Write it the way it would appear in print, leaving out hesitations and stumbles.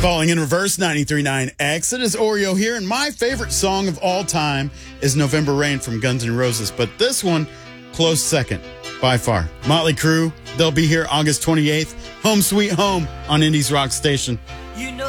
Falling in Reverse, 93.9 X. It is Oreo here, and my favorite song of all time is November Rain from Guns N' Roses. But this one, close second, by far. Motley Crue, they'll be here August 28th. Home Sweet Home on Indies Rock Station. You know